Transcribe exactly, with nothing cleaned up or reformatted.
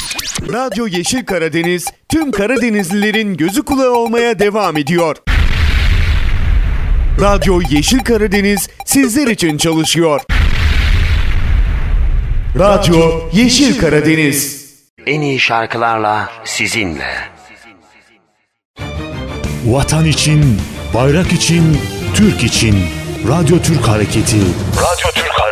Radyo Yeşil Karadeniz tüm Karadenizlilerin gözü kulağı olmaya devam ediyor. Radyo Yeşil Karadeniz sizler için çalışıyor. Radyo Yeşil Karadeniz. En iyi şarkılarla sizinle. Vatan için, bayrak için, Türk için. Radyo Türk Hareketi. Radyo